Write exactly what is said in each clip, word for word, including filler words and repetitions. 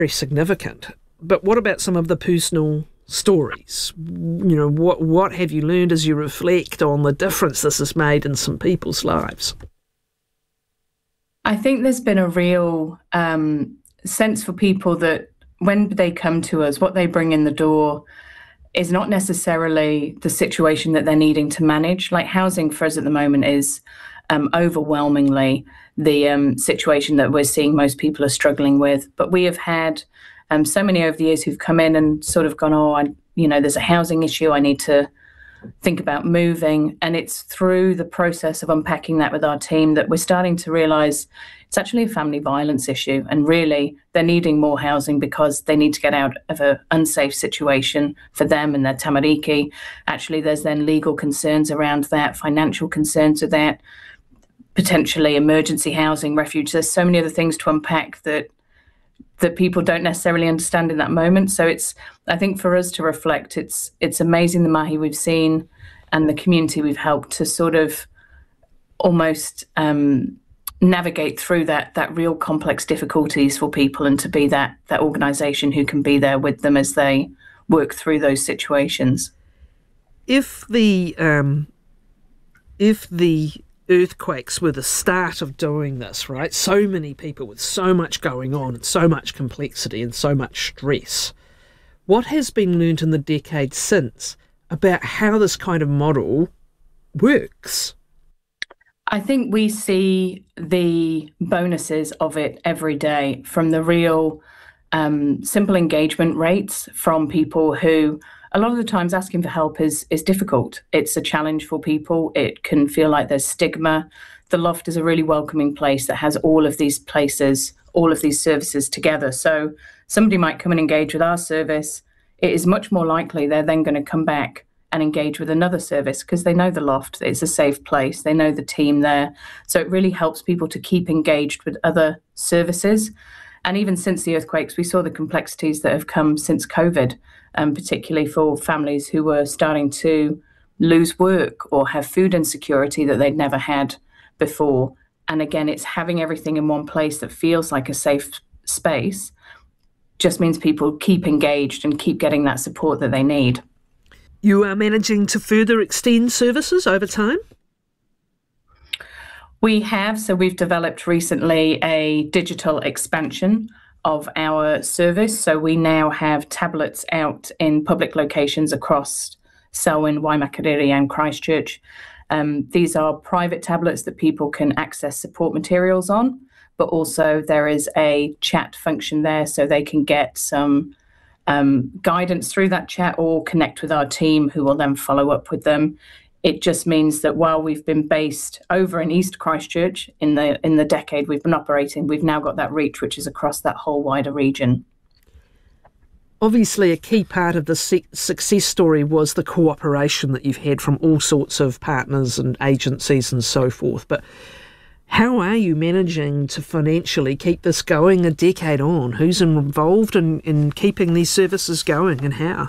very significant. But what about some of the personal stories? You know, what what have you learned as you reflect on the difference this has made in some people's lives? I think there's been a real um, sense for people that when they come to us, what they bring in the door is not necessarily the situation that they're needing to manage. Like housing for us at the moment is um, overwhelmingly the um, situation that we're seeing most people are struggling with. But we have had um, so many over the years who've come in and sort of gone, oh, I, you know, there's a housing issue, I need to think about moving. And it's through the process of unpacking that with our team that we're starting to realise it's actually a family violence issue. And really, they're needing more housing because they need to get out of an unsafe situation for them and their tamariki. Actually, there's then legal concerns around that, financial concerns with that, potentially emergency housing, refuge. There's so many other things to unpack that that people don't necessarily understand in that moment. So it's, I think for us to reflect, it's it's amazing the mahi we've seen and the community we've helped to sort of almost um, navigate through that that real complex difficulties for people, and to be that that organisation who can be there with them as they work through those situations. If the um, if the earthquakes were the start of doing this, right? So many people with so much going on and so much complexity and so much stress. What has been learnt in the decade since about how this kind of model works? I think we see the bonuses of it every day, from the real um, simple engagement rates from people who a lot of the times asking for help is is difficult. It's a challenge for people. It can feel like there's stigma. The Loft is a really welcoming place that has all of these places, all of these services together. So somebody might come and engage with our service. It is much more likely they're then going to come back and engage with another service because they know the Loft. It's a safe place. They know the team there. So it really helps people to keep engaged with other services. And even since the earthquakes, we saw the complexities that have come since COVID, um, particularly for families who were starting to lose work or have food insecurity that they'd never had before. And again, it's having everything in one place that feels like a safe space just means people keep engaged and keep getting that support that they need. You are managing to further extend services over time? We have. So we've developed recently a digital expansion of our service. So we now have tablets out in public locations across Selwyn, Waimakariri and Christchurch. Um, these are private tablets that people can access support materials on, but also there is a chat function there so they can get some um, guidance through that chat or connect with our team who will then follow up with them. It just means that while we've been based over in East Christchurch in the in the decade we've been operating, we've now got that reach, which is across that whole wider region. Obviously, a key part of the success story was the cooperation that you've had from all sorts of partners and agencies and so forth. But how are you managing to financially keep this going a decade on? Who's involved in, in keeping these services going and how?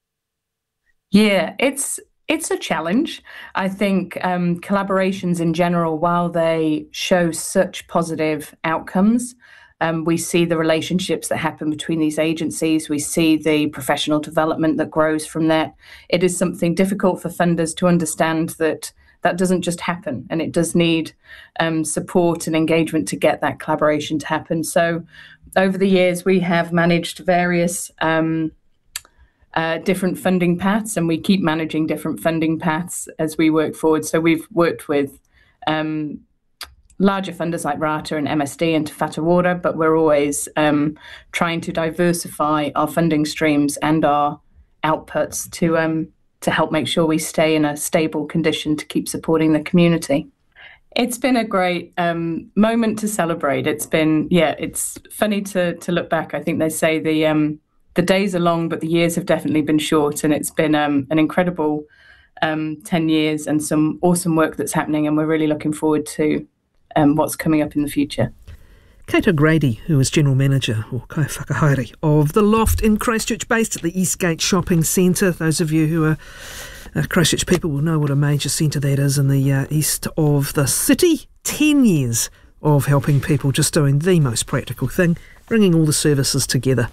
Yeah, it's it's a challenge. I think um, collaborations in general, while they show such positive outcomes, Um, we see the relationships that happen between these agencies. We see the professional development that grows from that. It is something difficult for funders to understand that that doesn't just happen, and it does need um, support and engagement to get that collaboration to happen. So over the years, we have managed various um, uh, different funding paths, and we keep managing different funding paths as we work forward. So we've worked with um, larger funders like Rata and M S D and Te Whatu Ora, but we're always um, trying to diversify our funding streams and our outputs to um, to help make sure we stay in a stable condition to keep supporting the community. It's been a great um, moment to celebrate. It's been, yeah, it's funny to to look back. I think they say the um, the days are long, but the years have definitely been short, and it's been um, an incredible um, ten years and some awesome work that's happening, and we're really looking forward to Um, what's coming up in the future. Kate O'Grady, who is General Manager, or kai whakahaere, of The Loft in Christchurch, based at the Eastgate Shopping Centre. Those of you who are uh, Christchurch people will know what a major centre that is in the uh, east of the city. Ten years of helping people, just doing the most practical thing, bringing all the services together.